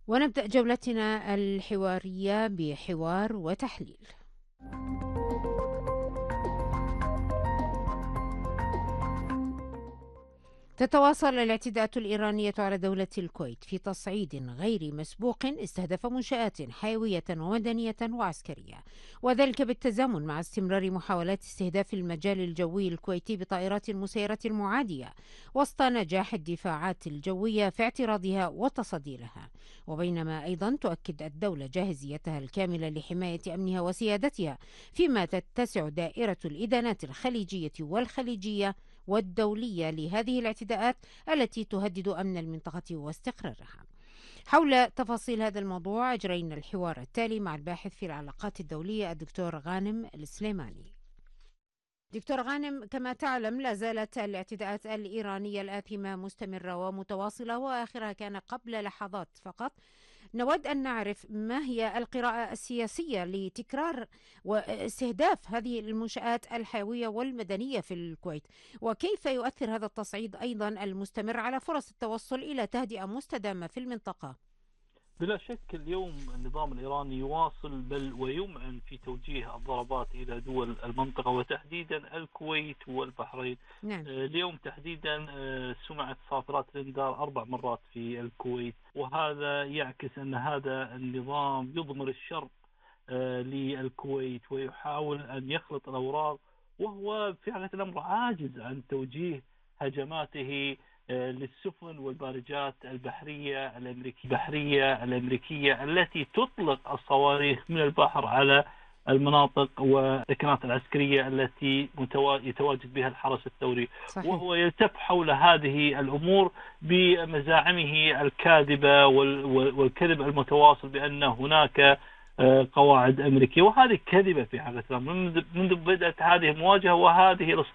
ونبدأ جولتنا الحوارية بحوار وتحليل. تتواصل الاعتداءات الإيرانية على دولة الكويت في تصعيد غير مسبوق استهدف منشآت حيوية ومدنية وعسكرية، وذلك بالتزامن مع استمرار محاولات استهداف المجال الجوي الكويتي بطائرات مسيرة معادية وسط نجاح الدفاعات الجوية في اعتراضها والتصدي لها. وبينما أيضا تؤكد الدولة جاهزيتها الكاملة لحماية أمنها وسيادتها، فيما تتسع دائرة الإدانات الخليجية والخليجية والدولية لهذه الاعتداءات التي تهدد أمن المنطقة واستقرارها. حول تفاصيل هذا الموضوع أجرينا الحوار التالي مع الباحث في العلاقات الدولية الدكتور غانم السليماني. دكتور غانم، كما تعلم لا زالت الاعتداءات الإيرانية الآثمة مستمرة ومتواصلة، وآخرها كان قبل لحظات فقط. نود أن نعرف ما هي القراءة السياسية لتكرار واستهداف هذه المنشآت الحيوية والمدنية في الكويت، وكيف يؤثر هذا التصعيد أيضا المستمر على فرص التوصل إلى تهدئة مستدامة في المنطقة؟ بلا شك اليوم النظام الإيراني يواصل بل ويمعن في توجيه الضربات إلى دول المنطقة وتحديدا الكويت والبحرين. نعم. اليوم تحديدا سمعت صافرات الإنذار 4 مرات في الكويت، وهذا يعكس أن هذا النظام يضمر الشر للكويت ويحاول أن يخلط الأوراق، وهو في حقيقة الأمر عاجز عن توجيه هجماته للسفن والبارجات البحرية الأمريكية التي تطلق الصواريخ من البحر على المناطق والسكنات العسكرية التي يتواجد بها الحرس الثوري. صحيح. وهو يلتف حول هذه الأمور بمزاعمه الكاذبة والكذب المتواصل بأن هناك قواعد أمريكية، وهذه كذبة في حقيقة الأمر. منذ بدأت هذه المواجهة وهذه